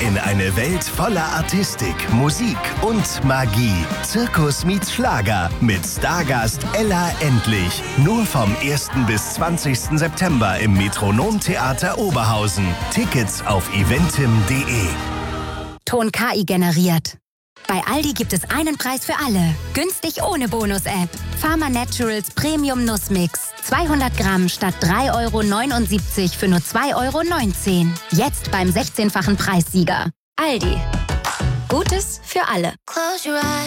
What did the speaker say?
in eine Welt voller Artistik, Musik und Magie. Zirkus meets Schlager mit Stargast Ella Endlich. Nur vom 1. bis 20. September im Metronomtheater Oberhausen. Tickets auf eventim.de. Ton KI generiert. Bei Aldi gibt es einen Preis für alle. Günstig ohne Bonus-App. Pharma Naturals Premium Nussmix. 200 Gramm statt 3,79 € für nur 2,19 €. Jetzt beim 16-fachen Preissieger. Aldi. Gutes für alle.